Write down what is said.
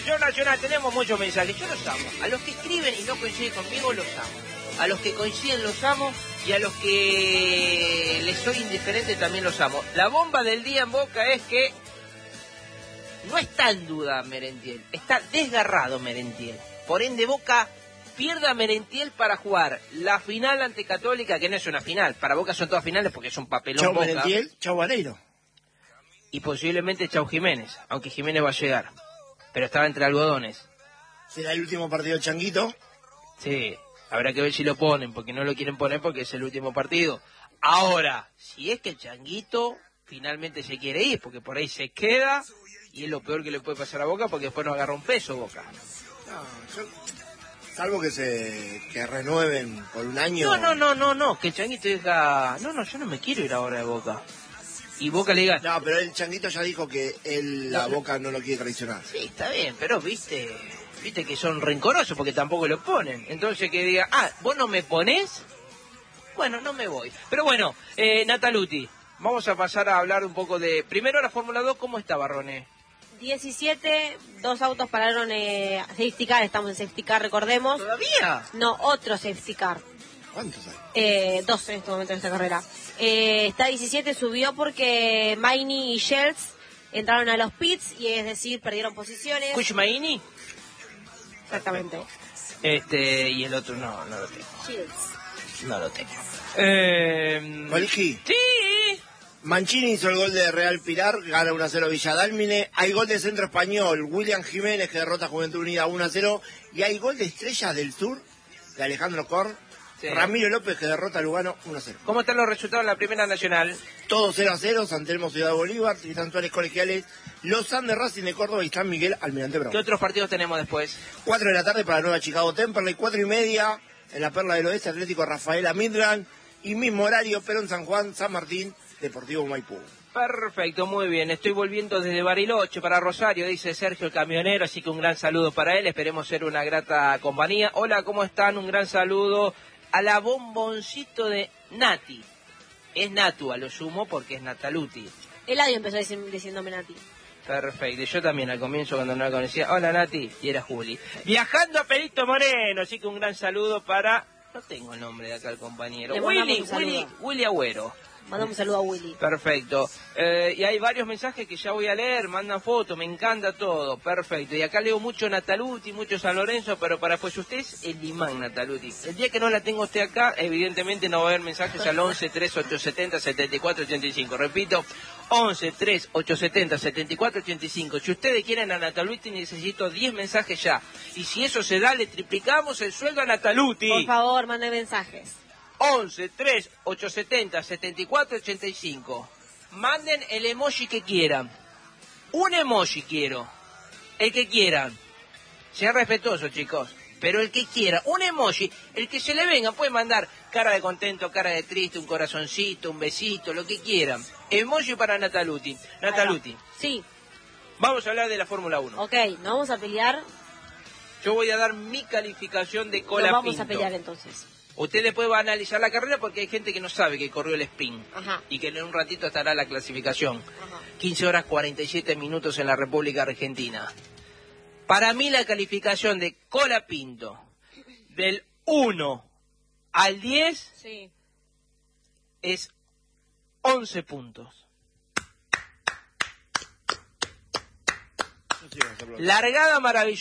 Selección Nacional, tenemos muchos mensajes. Yo los amo. A los que escriben y no coinciden conmigo, los amo. A los que coinciden, los amo. Y a los que les soy indiferente, también los amo. La bomba del día en Boca es que no está en duda Merentiel. Está desgarrado Merentiel. Por ende, Boca pierde a Merentiel para jugar la final ante Católica, que no es una final. Para Boca son todas finales porque es un papelón. Chau Boca. Merentiel, chau Vareiro. Y posiblemente chau Jiménez, aunque Jiménez va a llegar. Pero estaba entre algodones. ¿Será el último partido de Changuito? Sí, habrá que ver si lo ponen, porque no lo quieren poner porque es el último partido. Ahora, si es que el Changuito finalmente se quiere ir, porque por ahí se queda, y es lo peor que le puede pasar a Boca, porque después nos agarra un peso Boca. No, salvo que renueven por un año. No, que el Changuito diga, no, yo no me quiero ir ahora de Boca. Y Boca le diga... No, pero el Changuito ya dijo que la Boca no lo quiere traicionar. Sí, está bien, pero viste que son rencorosos porque tampoco lo ponen. Entonces que diga, ¿vos no me ponés? Bueno, no me voy. Pero bueno, Nataluti, vamos a pasar a hablar un poco de... Primero la Fórmula 2, ¿cómo está, Barrone? 17, 2 autos pararon safety car, estamos en safety car, recordemos. ¿Todavía? No, otro safety car. ¿Cuántos hay? 2 en este momento en esta carrera. Está 17, subió porque Maini y Shells entraron a los pits, y es decir, perdieron posiciones. ¿Kush Maini? Exactamente. Y el otro no lo tengo. Shields. No lo tengo. Maliki. Sí. Mancini hizo el gol de Real Pilar, gana 1-0 Villadálmine. Hay gol de Centro Español, William Jiménez que derrota a Juventud Unida 1-0. Y hay gol de Estrellas del Sur, de Alejandro Korn. Sí. Ramiro López que derrota a Lugano 1-0. ¿Cómo están los resultados en la Primera Nacional? Todo 0-0, San Telmo Ciudad Bolívar, Tristán Suárez Colegiales, Los Andes Racing de Córdoba y San Miguel Almirante Brown. ¿Qué otros partidos tenemos después? 4 de la tarde para Nueva Chicago Temperley, 4:30 en la Perla del Oeste, Atlético Rafaela Midland, y mismo horario, pero en San Juan, San Martín, Deportivo Maipú. Perfecto, muy bien. Estoy volviendo desde Bariloche para Rosario, dice Sergio el camionero, así que un gran saludo para él. Esperemos ser una grata compañía. Hola, ¿cómo están? Un gran saludo a la bomboncito de Nati. Es Natu, a lo sumo, porque es Nataluti. Eladio empezó diciéndome Nati. Perfecto, y yo también al comienzo cuando no la conocía, hola Nati, y era Juli. Viajando a Perito Moreno, así que un gran saludo para... No tengo el nombre de acá el compañero. Willy Agüero. Mandamos un saludo a Willy. Perfecto. Y hay varios mensajes que ya voy a leer, mandan fotos, me encanta todo. Perfecto. Y acá leo mucho Nataluti, mucho San Lorenzo, pero para pues usted es el imán Nataluti. El día que no la tengo usted acá, evidentemente no va a haber mensajes al 11 3870 7485. Repito, 11 3870 7485. Si ustedes quieren a Nataluti, necesito 10 mensajes ya. Y si eso se da, le triplicamos el sueldo a Nataluti. Por favor, manden mensajes. 11 3 870 7485. Manden el emoji que quieran. Un emoji quiero. El que quieran. Sean respetuosos, chicos. Pero el que quiera. Un emoji. El que se le venga. Pueden mandar cara de contento, cara de triste, un corazoncito, un besito, lo que quieran. Emoji para Nataluti. Nataluti. Sí. Vamos a hablar de la Fórmula 1. Ok, nos vamos a pelear. Yo voy a dar mi calificación de Colapinto. Nos vamos a pelear entonces. Usted después va a analizar la carrera porque hay gente que no sabe que corrió el sprint. Ajá. Y que en un ratito estará la clasificación. Ajá. 15 horas 47 minutos en la República Argentina. Para mí la calificación de Colapinto del 1 al 10 sí, es 11 puntos. No, sí, Largada maravillosa.